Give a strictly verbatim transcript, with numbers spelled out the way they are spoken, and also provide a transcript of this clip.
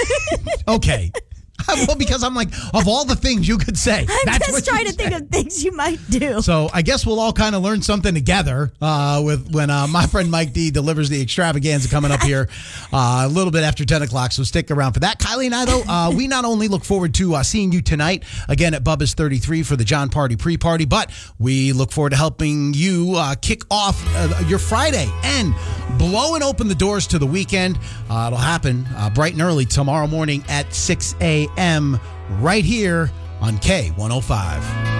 Okay. Well, because I'm like, of all the things you could say, I'm that's just what trying you to think say. of things you might do. So I guess we'll all kind of learn something together uh, with when uh, my friend Mike D delivers the extravaganza coming up here uh, a little bit after ten o'clock. So stick around for that. Kylie and I, though, uh, we not only look forward to uh, seeing you tonight again at Bubba's thirty-three for the John Party pre-party, but we look forward to helping you uh, kick off uh, your Friday and blowing open the doors to the weekend. Uh, it'll happen uh, bright and early tomorrow morning at six a.m. right here on K one oh five.